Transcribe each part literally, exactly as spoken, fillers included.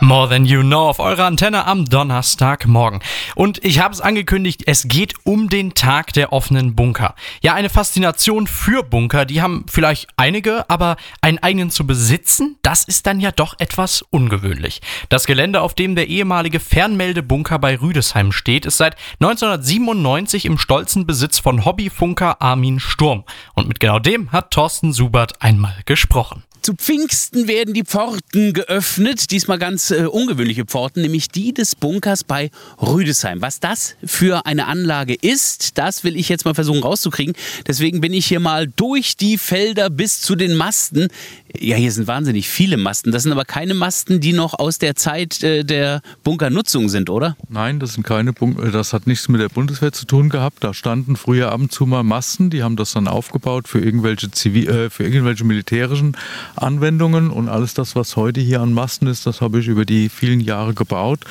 More Than You Know auf eurer Antenne am Donnerstagmorgen. Und ich habe es angekündigt, es geht um den Tag der offenen Bunker. Ja, eine Faszination für Bunker, die haben vielleicht einige, aber einen eigenen zu besitzen, das ist dann ja doch etwas ungewöhnlich. Das Gelände, auf dem der ehemalige Fernmeldebunker bei Rüdesheim steht, ist seit neunzehnhundertsiebenundneunzig im stolzen Besitz von Hobbyfunker Armin Sturm. Und mit genau dem hat Thorsten Subert einmal gesprochen. Zu Pfingsten werden die Pforten geöffnet, diesmal ganz äh, ungewöhnliche Pforten, nämlich die des Bunkers bei Rüdesheim. Was das für eine Anlage ist, das will ich jetzt mal versuchen rauszukriegen. Deswegen bin ich hier mal durch die Felder bis zu den Masten. Ja, hier sind wahnsinnig viele Masten. Das sind aber keine Masten, die noch aus der Zeit äh, der Bunkernutzung sind, oder? Nein, das sind keine Bunker. Das hat nichts mit der Bundeswehr zu tun gehabt. Da standen früher ab und zu mal Masten. Die haben das dann aufgebaut für irgendwelche, Zivil äh, für irgendwelche militärischen Anwendungen, und alles das, was heute hier an Masten ist, das habe ich über die vielen Jahre gebaut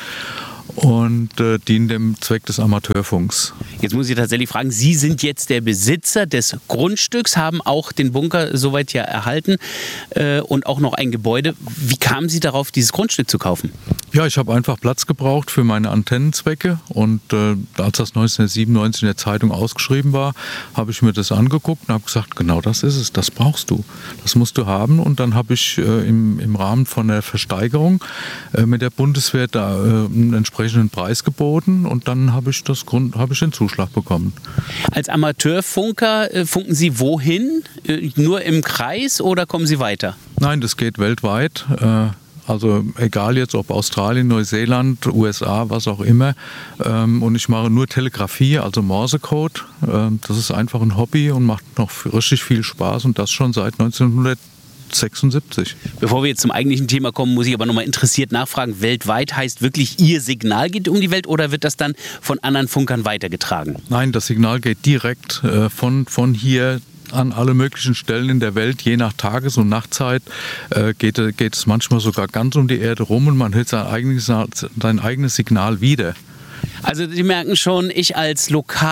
und äh, dienen dem Zweck des Amateurfunks. Jetzt muss ich tatsächlich fragen, Sie sind jetzt der Besitzer des Grundstücks, haben auch den Bunker soweit ja erhalten äh, und auch noch ein Gebäude. Wie kamen Sie darauf, dieses Grundstück zu kaufen? Ja, ich habe einfach Platz gebraucht für meine Antennenzwecke, und äh, als das neunzehnhundertsiebenundneunzig in der Zeitung ausgeschrieben war, habe ich mir das angeguckt und habe gesagt, genau das ist es, das brauchst du, das musst du haben. Und dann habe ich äh, im, im Rahmen von der Versteigerung äh, mit der Bundeswehr da äh, einen entsprechenden Preis geboten, und dann habe ich, das Grund, habe ich den Zuschlag bekommen. Als Amateurfunker äh, funken Sie wohin? Äh, nur im Kreis oder kommen Sie weiter? Nein, das geht weltweit. Äh, Also egal jetzt, ob Australien, Neuseeland, U S A, was auch immer. Und ich mache nur Telegrafie, also Morsecode. Das ist einfach ein Hobby und macht noch richtig viel Spaß, und das schon seit neunzehnhundertsechsundsiebzig. Bevor wir jetzt zum eigentlichen Thema kommen, muss ich aber nochmal interessiert nachfragen. Weltweit heißt wirklich, Ihr Signal geht um die Welt, oder wird das dann von anderen Funkern weitergetragen? Nein, das Signal geht direkt von, von hier an alle möglichen Stellen in der Welt, je nach Tages- und Nachtzeit, äh, geht, geht es manchmal sogar ganz um die Erde rum, und man hört sein eigenes, sein eigenes Signal wieder. Also Sie merken schon, ich als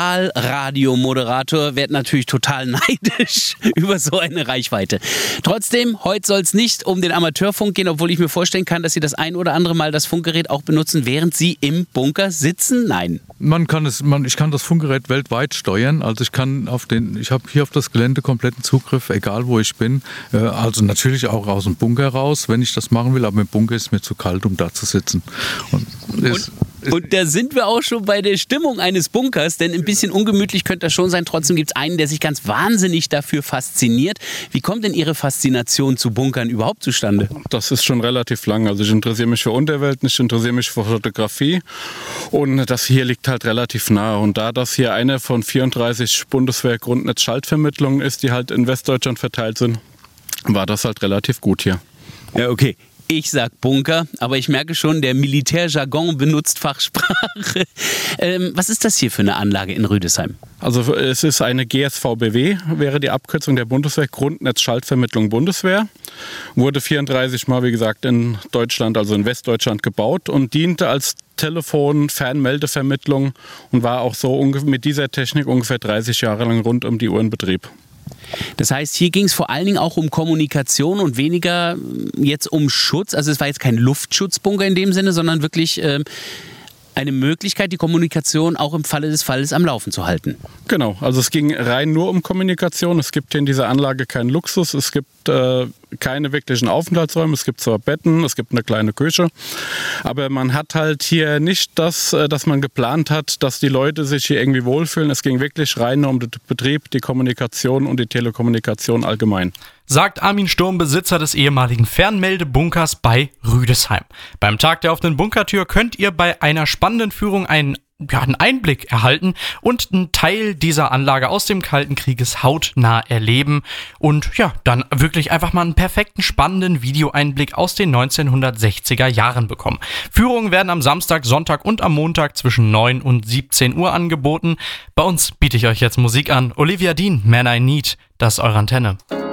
Lokalradiomoderator werde natürlich total neidisch über so eine Reichweite. Trotzdem, heute soll es nicht um den Amateurfunk gehen, obwohl ich mir vorstellen kann, dass Sie das ein oder andere Mal das Funkgerät auch benutzen, während Sie im Bunker sitzen? Nein. Man kann es, man, ich kann das Funkgerät weltweit steuern. Also ich kann auf den, ich habe hier auf das Gelände kompletten Zugriff, egal wo ich bin. Äh, also natürlich auch aus dem Bunker raus, wenn ich das machen will. Aber im Bunker ist mir zu kalt, um da zu sitzen. Und, ist, und, und da sind wir auch schon bei der Stimmung eines Bunkers, denn ein bisschen ungemütlich könnte das schon sein. Trotzdem gibt es einen, der sich ganz wahnsinnig dafür fasziniert. Wie kommt denn Ihre Faszination zu Bunkern überhaupt zustande? Das ist schon relativ lang. Also ich interessiere mich für Unterwelten, ich interessiere mich für Fotografie, und das hier liegt halt relativ nahe. Und da das hier eine von vierunddreißig Bundeswehr-Grundnetz-Schaltvermittlungen ist, die halt in Westdeutschland verteilt sind, war das halt relativ gut hier. Ja, okay. Ich sag Bunker, aber ich merke schon, der Militärjargon benutzt Fachsprache. Ähm, was ist das hier für eine Anlage in Rüdesheim? Also es ist eine G S V B W, wäre die Abkürzung der Bundeswehr, Grundnetz-Schaltvermittlung Bundeswehr. Wurde vierunddreißig Mal, wie gesagt, in Deutschland, also in Westdeutschland gebaut, und diente als Telefon-, Fernmeldevermittlung und war auch so mit dieser Technik ungefähr dreißig Jahre lang rund um die Uhr in Betrieb. Das heißt, hier ging es vor allen Dingen auch um Kommunikation und weniger jetzt um Schutz. Also es war jetzt kein Luftschutzbunker in dem Sinne, sondern wirklich ähm, eine Möglichkeit, die Kommunikation auch im Falle des Falles am Laufen zu halten. Genau, also es ging rein nur um Kommunikation. Es gibt hier in dieser Anlage keinen Luxus, es gibt äh, keine wirklichen Aufenthaltsräume, es gibt zwar Betten, es gibt eine kleine Küche, aber man hat halt hier nicht das, dass man geplant hat, dass die Leute sich hier irgendwie wohlfühlen. Es ging wirklich rein nur um den Betrieb, die Kommunikation und die Telekommunikation allgemein. Sagt Armin Sturm, Besitzer des ehemaligen Fernmeldebunkers bei Rüdesheim. Beim Tag der offenen Bunkertür könnt ihr bei einer spannenden Führung einen, ja, einen Einblick erhalten und einen Teil dieser Anlage aus dem Kalten Krieges hautnah erleben und ja, dann wirklich einfach mal einen perfekten, spannenden Videoeinblick aus den neunzehnhundertsechziger Jahren bekommen. Führungen werden am Samstag, Sonntag und am Montag zwischen neun und siebzehn Uhr angeboten. Bei uns biete ich euch jetzt Musik an. Olivia Dean, Man I Need, das ist eure Antenne.